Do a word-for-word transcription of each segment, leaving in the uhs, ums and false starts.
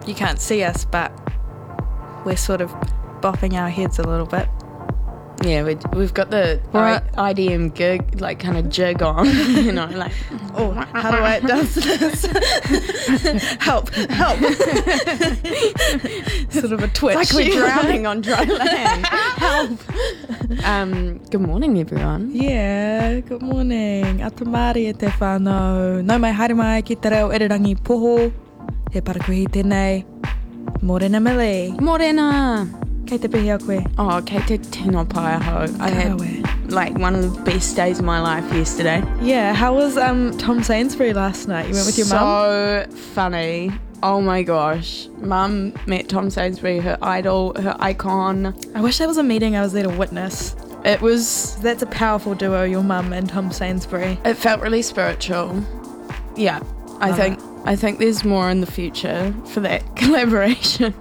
you can't see us, but we're sort of bopping our heads a little bit. Yeah, we, we've got the I, I D M gig, like, kind of jig on, you know, like, oh, how do I does this? help, help. Sort of a twitch. It's like we're drowning on dry land. Help. Um, good morning, everyone. Yeah, good morning. Atamari e te whānau. Nau mai haere mai ki te reo Irirangi Poho. He parakuhi tēnei. Morena Millie. Morena. Kei te pihi a koe. Oh, kei te tino pai aho. I had, like, one of the best days of my life yesterday. Yeah, how was um Tom Sainsbury last night? You went with your mum? So funny. Oh my gosh. Mum met Tom Sainsbury, her idol, her icon. I wish there was a meeting I was there to witness. It was... That's a powerful duo, your mum and Tom Sainsbury. It felt really spiritual. Yeah, I Love think it. I think there's more in the future for that collaboration.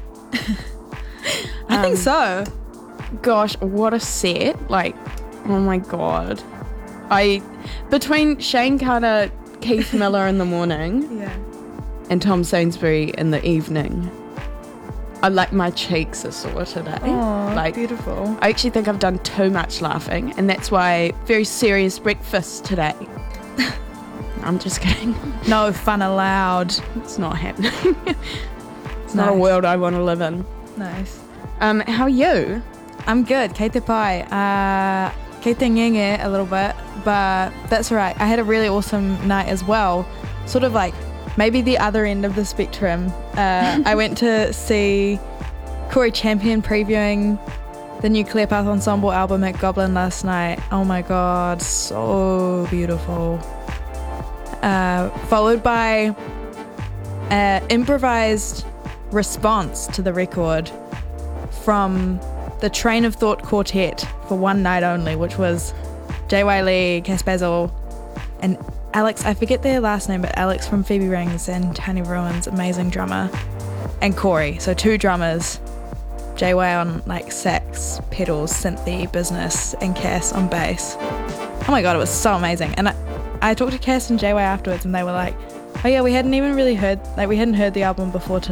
I think Um, so. Gosh, what a set. Like, oh my god. I... Between Shane Carter, Keith Miller in the morning... Yeah. and Tom Sainsbury in the evening, I like my cheeks are sore today. Oh, like, beautiful. I actually think I've done too much laughing, and that's why very serious breakfast today. I'm just kidding. No fun allowed. It's not happening. It's not a Nice. world I want to live in. Nice. Um, how are you? I'm good. Kei te pai. Uh, kei te ngenge a little bit, but that's all right. I had a really awesome night as well. Sort of like maybe the other end of the spectrum. Uh, I went to see Corey Champion previewing the new Clear Path Ensemble album at Goblin last night. Oh my god, so beautiful. Uh, followed by an improvised response to the record from the Train of Thought Quartet for one night only, which was J Y Lee, Cass Basil, and Alex, I forget their last name, but Alex from Phoebe Rings and Tiny Ruins, amazing drummer, and Corey, so two drummers, J Y on like sax, pedals, synthy, business, and Cass on bass. Oh my god, it was so amazing. And I, I talked to Cass and J Y afterwards, and they were like, oh yeah, we hadn't even really heard, like we hadn't heard the album before tonight.